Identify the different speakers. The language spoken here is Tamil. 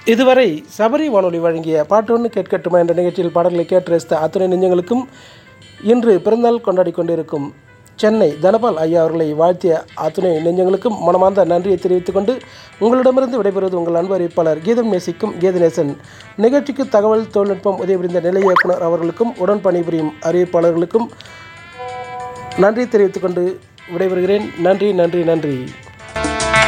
Speaker 1: இதுவரை சபரி வானொலி வழங்கிய பாட்டு ஒன்று கேட்கட்டுமா என்ற நிகழ்ச்சியில் பாடல்களை கேட்டு ரசித்த அத்துணை நெஞ்சங்களுக்கும் இன்று பிறந்தநாள் கொண்டாடி கொண்டிருக்கும் சென்னை தனபால் ஐயா அவர்களை வாழ்த்திய அத்துணை நெஞ்சங்களுக்கும் மனமார்ந்த நன்றியை தெரிவித்துக் கொண்டு உங்களிடமிருந்து விடைபெறுவது உங்கள் அன்பு அறிவிப்பாளர் கீதம் நேசிக்கும் கீதநேசன். நிகழ்ச்சிக்கு தகவல் தொழில்நுட்பம் உதவி புரிந்த நிலைய இயக்குனர் அவர்களுக்கும் உடன் பணிபுரியும் அறிவிப்பாளர்களுக்கும் நன்றி தெரிவித்துக் கொண்டு விடைபெறுகிறேன். நன்றி நன்றி நன்றி.